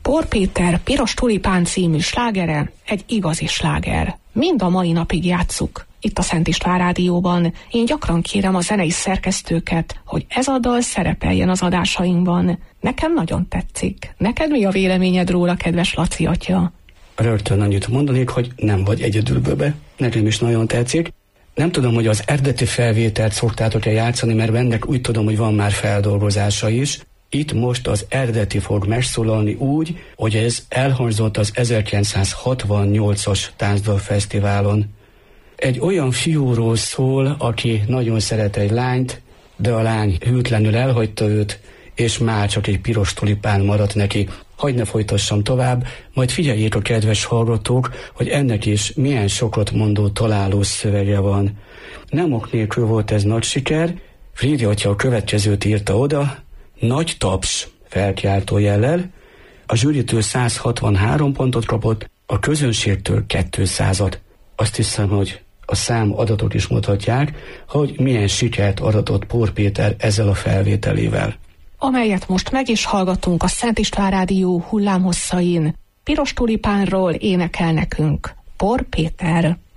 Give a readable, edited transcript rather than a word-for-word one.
Por Péter Piros tulipán című slágere egy igazi sláger. Mind a mai napig játsszuk itt a Szent István Rádióban. Én gyakran kérem a zenei szerkesztőket, hogy ez a dal szerepeljen az adásainkban. Nekem nagyon tetszik. Neked mi a véleményed róla, kedves Laci atya? Rögtön annyit mondanék, hogy nem vagy egyedül bőbe. Nekem is nagyon tetszik. Nem tudom, hogy az eredeti felvételt szoktátok-e játszani, mert ennek úgy tudom, hogy van már feldolgozása is. Itt most az eredeti fog megszólalni úgy, hogy ez elhangzott az 1968-as Táncdalfesztiválon. Egy olyan fiúról szól, aki nagyon szeret egy lányt, de a lány hűtlenül elhagyta őt, és már csak egy piros tulipán maradt neki. Hadd ne folytassam tovább, majd figyeljék a kedves hallgatók, hogy ennek is milyen sokat mondó találó szövege van. Nem ok nélkül volt ez nagy siker, Frídi atya a következőt írta oda, nagy taps felkiáltó jellel, a zsűritől 163 pontot kapott, a közönségtől 200-at. Azt hiszem, hogy a szám adatok is mutatják, hogy milyen sikert aratott Por Péter ezzel a felvételével. Amelyet most meg is hallgatunk a Szent István Rádió hullámhosszain. Piros tulipánról énekel nekünk Por Péter.